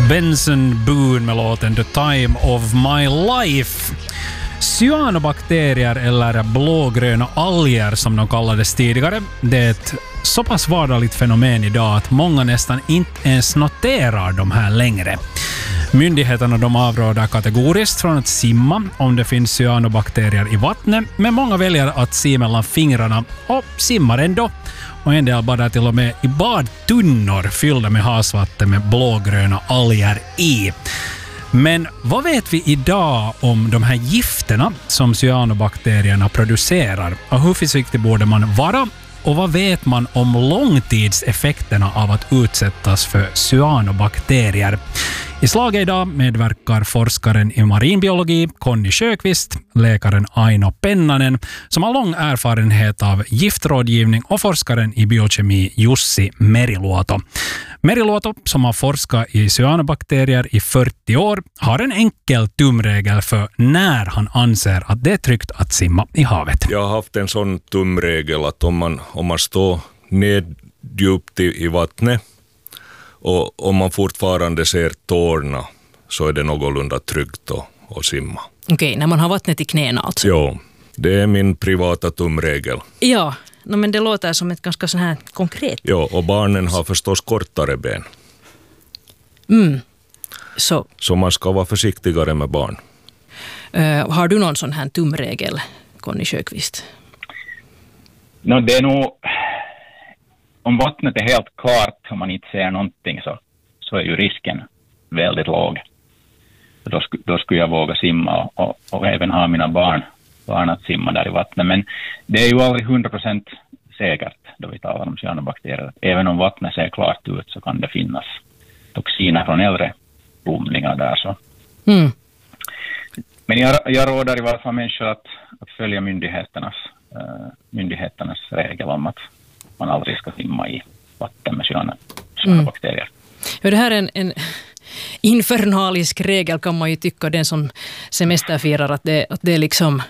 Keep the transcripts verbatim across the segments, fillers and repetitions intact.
Benson Boone med låten The Time of My Life. Cyanobakterier eller blågröna alger som de kallades tidigare, det är ett så pass vardagligt fenomen idag att många nästan inte ens noterar de här längre. Myndigheterna de avråder kategoriskt från att simma om det finns cyanobakterier i vattnet, men många väljer att se mellan fingrarna och simmar ändå. Och en del badar till och med i badtunnor fyllda med havsvatten med blågröna alger i. Men vad vet vi idag om de här gifterna som cyanobakterierna producerar? Och hur försiktig borde man vara? Och vad vet man om långtidseffekterna av att utsättas för cyanobakterier? I slaget idag medverkar forskaren i marinbiologi Conny Sjöqvist, läkaren Aino Pennanen som har lång erfarenhet av giftrådgivning och forskaren i biokemi Jussi Meriluoto. Meriluoto, som har forskat i cyanobakterier i fyrtio år, har en enkel tumregel för när han anser att det är tryggt att simma i havet. Jag har haft en sån tumregel att om man, om man står neddjupt i, i vattnet och om man fortfarande ser tårna så är det någorlunda tryggt att, att simma. Okej, när man har vattnet i knäna alltså? Jo, det är min privata tumregel. Ja, no, men det låter som ett ganska sån här konkret. Jo, och barnen har förstås kortare ben. Mm. Så. Så man ska vara försiktigare med barn. Uh, har du någon sån här tumregel, Conny Sjöqvist? No, det är nog... Om vattnet är helt klart och man inte ser någonting så, så är ju risken väldigt låg. Då, sk- då skulle jag våga simma och, och, och även ha mina barn, barn att simma där i vattnet. Men det är ju aldrig hundra procent säkert då vi talar om cyanobakterier. Även om vattnet ser klart ut så kan det finnas toxiner från äldre bomningar där. Så. Mm. Men jag, jag råder i varje fall människor att, att följa myndigheternas, uh, myndigheternas regel om att man aldrig ska simma i vatten med cyanobakterier. Mm. Ja, det här är en, en infernalisk regel kan man ju tycka, den som semesterfirar, att det, att det är liksom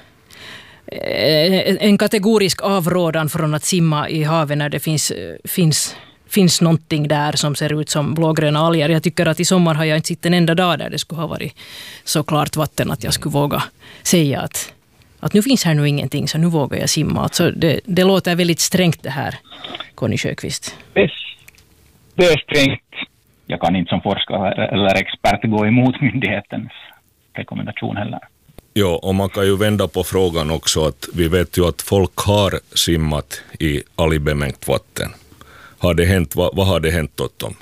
en kategorisk avrådan från att simma i havet när det finns, finns, finns någonting där som ser ut som blågröna alger. Jag tycker att i sommar har jag inte sett en enda dag där det skulle ha varit så klart vatten att jag skulle våga säga att att nu finns här nu ingenting så nu vågar jag simma. Alltså det, det låter väldigt strängt det här, Conny Sjöqvist. Det, det är strängt. Jag kan inte som forskare eller expert gå emot myndighetens rekommendation heller. Ja, och man kan ju vända på frågan också att vi vet ju att folk har simmat i algbemängt vatten. Har det hänt, vad, vad har det hänt åt dem?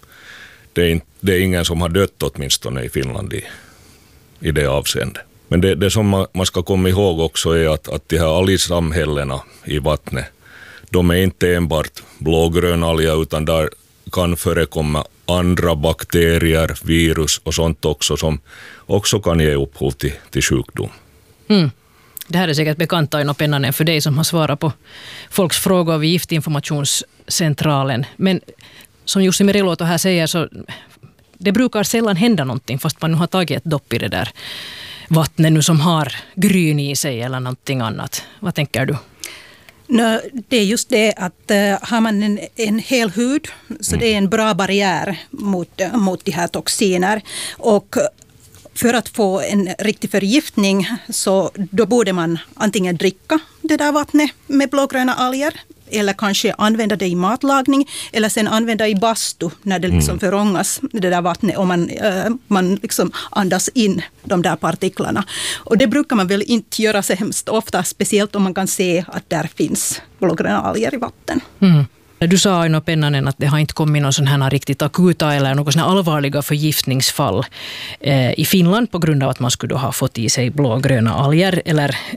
Det är, inte, det är ingen som har dött åtminstone i Finland i, i det avseendet. Men det, det som man, man ska komma ihåg också är att, att de här algsamhällena i vattnet, de är inte enbart blågröna alger utan där kan förekomma andra bakterier, virus och sånt också som också kan ge upphov till, till sjukdom. Mm. Det här är säkert bekant, Aino Pennanen, för dig som har svarat på folks frågor vid Giftinformationscentralen. Men som Jussi Meriluoto här säger så det brukar sällan hända någonting fast man nu har tagit ett dopp i det där vattnet nu som har gryn i sig eller någonting annat. Vad tänker du? No, det är just det att uh, har man en, en hel hud så det är en bra barriär mot, uh, mot de här toxiner. Och för att få en riktig förgiftning så då borde man antingen dricka det där vattnet med blågröna alger eller kanske använda det i matlagning eller sen använda i bastu när det liksom mm. förångas det där vattnet och man, äh, man liksom andas in de där partiklarna. Och det brukar man väl inte göra så hemskt ofta, speciellt om man kan se att där finns blågröna alger i vatten. Mm. Du sa, Aino Pennanen, att det har inte kommit någon sån här riktigt akuta eller någon sån här allvarliga förgiftningsfall eh, i Finland på grund av att man skulle ha fått i sig blågröna alger eller